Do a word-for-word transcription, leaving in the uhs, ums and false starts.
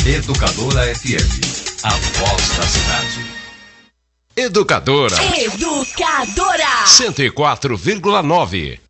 Educadora F M, a voz da cidade. Educadora. Educadora. cento e quatro vírgula nove.